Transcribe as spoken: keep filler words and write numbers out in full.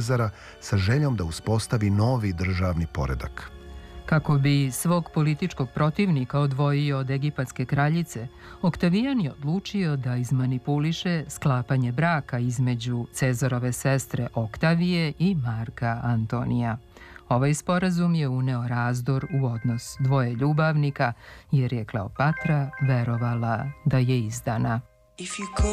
Cezara sa željom da uspostavi novi državni poredak. Kako bi svog političkog protivnika odvojio od egipatske kraljice, Oktavijan je odlučio da izmanipuliše sklapanje braka između Cezarove sestre Oktavije i Marka Antonija. Ovaj sporazum je uneo razdor u odnos dvoje ljubavnika jer je Kleopatra verovala da je izdana.